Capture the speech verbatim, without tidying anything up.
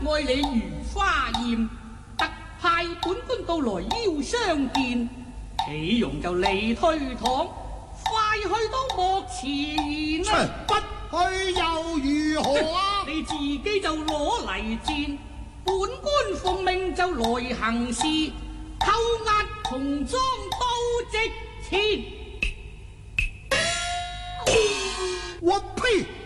愛你如花艷，特派本官到來邀相見，豈容就離退堂，快去到幕前啊！ 不去又如何啊？ 你自己就攞嚟戰，本官奉命就來行事，扣押童裝到直前。 我呸！